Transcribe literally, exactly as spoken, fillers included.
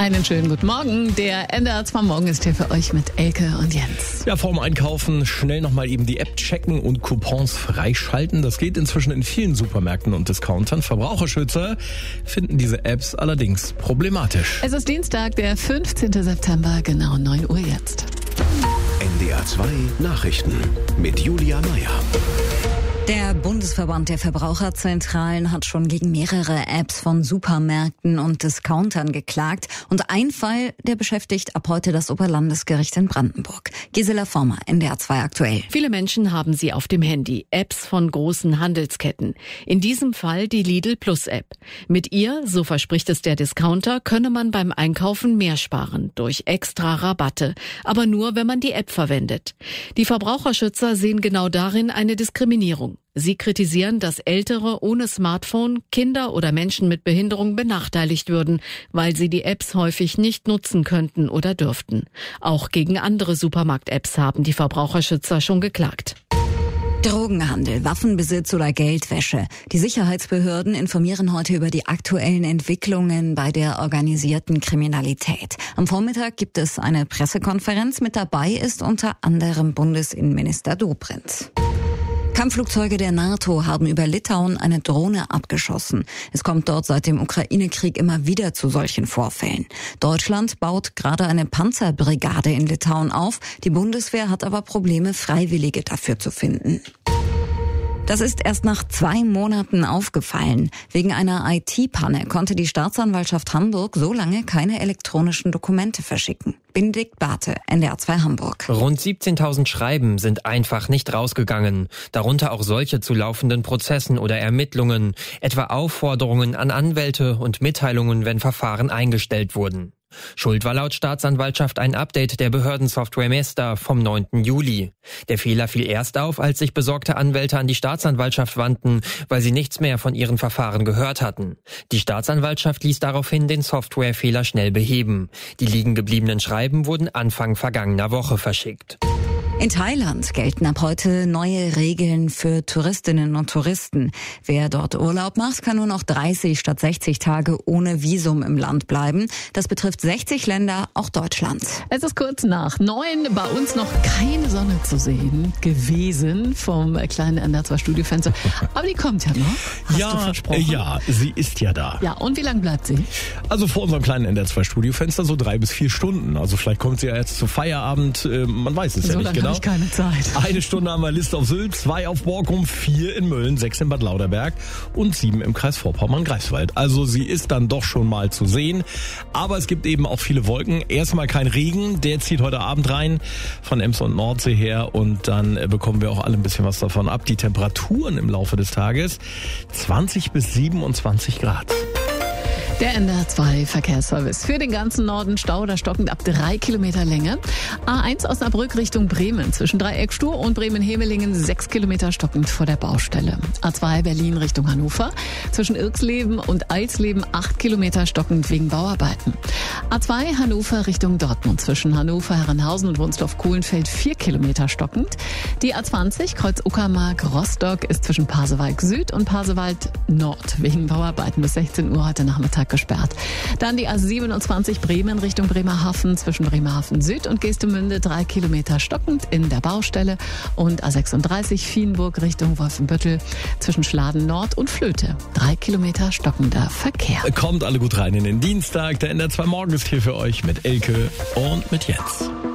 Einen schönen guten Morgen. Der N D R zwei Morgen ist hier für euch mit Elke und Jens. Ja, vorm Einkaufen schnell nochmal eben die App checken und Coupons freischalten. Das geht inzwischen in vielen Supermärkten und Discountern. Verbraucherschützer finden diese Apps allerdings problematisch. Es ist Dienstag, der fünfzehnten September, genau neun Uhr jetzt. N D R zwei Nachrichten mit Julia Meyer. Der Bundesverband der Verbraucherzentralen hat schon gegen mehrere Apps von Supermärkten und Discountern geklagt. Und ein Fall, der beschäftigt ab heute das Oberlandesgericht in Brandenburg. Gisela Former, N D R zwei aktuell. Viele Menschen haben sie auf dem Handy, Apps von großen Handelsketten. In diesem Fall die Lidl Plus App. Mit ihr, so verspricht es der Discounter, könne man beim Einkaufen mehr sparen, durch extra Rabatte. Aber nur, wenn man die App verwendet. Die Verbraucherschützer sehen genau darin eine Diskriminierung. Sie kritisieren, dass Ältere ohne Smartphone, Kinder oder Menschen mit Behinderung benachteiligt würden, weil sie die Apps häufig nicht nutzen könnten oder dürften. Auch gegen andere Supermarkt-Apps haben die Verbraucherschützer schon geklagt. Drogenhandel, Waffenbesitz oder Geldwäsche. Die Sicherheitsbehörden informieren heute über die aktuellen Entwicklungen bei der organisierten Kriminalität. Am Vormittag gibt es eine Pressekonferenz. Mit dabei ist unter anderem Bundesinnenminister Dobrindt. Kampfflugzeuge der NATO haben über Litauen eine Drohne abgeschossen. Es kommt dort seit dem Ukraine-Krieg immer wieder zu solchen Vorfällen. Deutschland baut gerade eine Panzerbrigade in Litauen auf. Die Bundeswehr hat aber Probleme, Freiwillige dafür zu finden. Das ist erst nach zwei Monaten aufgefallen. Wegen einer I T-Panne konnte die Staatsanwaltschaft Hamburg so lange keine elektronischen Dokumente verschicken. Benedikt Barthe, N D R zwei Hamburg. Rund siebzehntausend Schreiben sind einfach nicht rausgegangen. Darunter auch solche zu laufenden Prozessen oder Ermittlungen, etwa Aufforderungen an Anwälte und Mitteilungen, wenn Verfahren eingestellt wurden. Schuld war laut Staatsanwaltschaft ein Update der Behördensoftware Mesta vom neunten Juli. Der Fehler fiel erst auf, als sich besorgte Anwälte an die Staatsanwaltschaft wandten, weil sie nichts mehr von ihren Verfahren gehört hatten. Die Staatsanwaltschaft ließ daraufhin den Softwarefehler schnell beheben. Die liegen gebliebenen Schreiben wurden Anfang vergangener Woche verschickt. In Thailand gelten ab heute neue Regeln für Touristinnen und Touristen. Wer dort Urlaub macht, kann nur noch dreißig statt sechzig Tage ohne Visum im Land bleiben. Das betrifft sechzig Länder, auch Deutschland. Es ist kurz nach neun, bei uns noch keine Sonne zu sehen gewesen vom kleinen N D R zwei Studiofenster. Aber die kommt ja noch, hast ja, du versprochen. Ja, sie ist ja da. Ja, und wie lange bleibt sie? Also vor unserem kleinen N D R zwei Studiofenster so drei bis vier Stunden. Also vielleicht kommt sie ja jetzt zu Feierabend, man weiß es so ja nicht genau. Ich keine Zeit. Eine Stunde haben wir List auf Sylt, zwei auf Borkum, vier in Mölln, sechs in Bad Lauterberg und sieben im Kreis Vorpommern-Greifswald. Also sie ist dann doch schon mal zu sehen. Aber es gibt eben auch viele Wolken. Erstmal kein Regen, der zieht heute Abend rein von Ems und Nordsee her und dann bekommen wir auch alle ein bisschen was davon ab. Die Temperaturen im Laufe des Tages zwanzig bis siebenundzwanzig Grad. Der N D R zwei Verkehrsservice. Für den ganzen Norden Stau oder stockend ab drei Kilometer Länge. A eins Osnabrück Richtung Bremen. Zwischen Dreieck-Stur und Bremen-Hemelingen sechs Kilometer stockend vor der Baustelle. A zwei Berlin Richtung Hannover. Zwischen Irksleben und Eilsleben acht Kilometer stockend wegen Bauarbeiten. A zwei Hannover Richtung Dortmund. Zwischen Hannover, Herrenhausen und Wunsdorf-Kohlenfeld vier Kilometer stockend. Die A zwanzig Kreuz Uckermark Rostock ist zwischen Pasewalk Süd und Pasewalk Nord wegen Bauarbeiten bis sechzehn Uhr heute Nachmittag gesperrt. Dann die A siebenundzwanzig Bremen Richtung Bremerhaven zwischen Bremerhaven Süd und Geestemünde drei Kilometer stockend in der Baustelle und A sechsunddreißig Vienburg Richtung Wolfenbüttel zwischen Schladen Nord und Flöte drei Kilometer stockender Verkehr. Kommt alle gut rein in den Dienstag. Der N D R zwei Morgen ist hier für euch mit Elke und mit Jens.